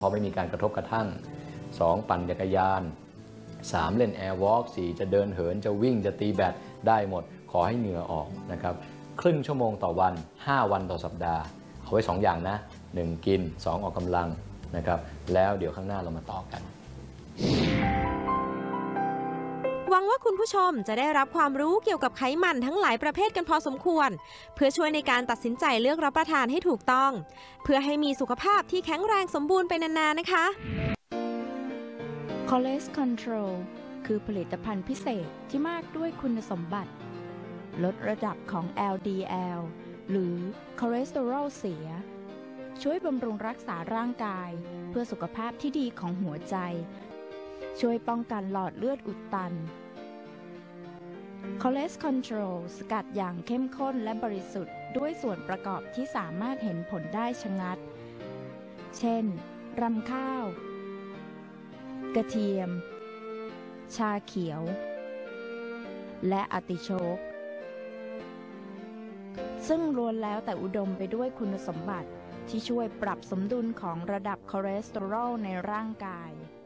เพราะไม่มีการกระทบกระทั่ง 2. ปั่นจักรยาน 3. เล่นแอร์วอล์ก 4. จะเดินเหินจะวิ่งจะตีแบดได้หมดขอให้เหงื่อออกนะครับครึ่งชั่วโมงต่อวัน 5 วันต่อสัปดาห์เอาไว้ 2 อย่างนะ 1. กิน 2. ออกกำลังนะครับแล้วเดี๋ยวข้างหน้าเรามาต่อกันหวังว่าคุณผู้ชมจะได้รับความรู้เกี่ยวกับไขมันทั้งหลายประเภทกันพอสมควรเพื่อช่วยในการตัดสินใจเลือกรับประทานให้ถูกต้องเพื่อให้มีสุขภาพที่แข็งแรงสมบูรณ์ไปนานๆนะคะ Cholesterol Control คือผลิตภัณฑ์พิเศษที่มากด้วยคุณสมบัติลดระดับของ LDL หรือคอเลสเตอรอลเสียช่วยบำรุงรักษาร่างกายเพื่อสุขภาพที่ดีของหัวใจช่วยป้องกันหลอดเลือดอุดตัน Cholesterol Control สกัดอย่างเข้มข้นและบริสุทธิ์ด้วยส่วนประกอบที่สามารถเห็นผลได้ชะงัดเช่นรำข้าวกระเทียมชาเขียวและอาร์ติโชกซึ่งล้วนแล้วแต่อุดมไปด้วยคุณสมบัติที่ช่วยปรับสมดุลของระดับคอเลสเตอรอลในร่างกาย